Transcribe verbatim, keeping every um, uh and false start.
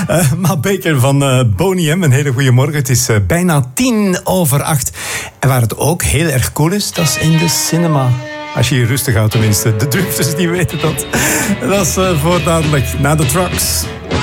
Uh, Ma Baker van uh, Boney M. Een hele goede morgen. Het is uh, bijna tien over acht. En waar het ook heel erg cool is, dat is in de cinema. Als je je rustig houdt tenminste. De drufters die weten dat. Dat is uh, voor dadelijk. Na de trucks.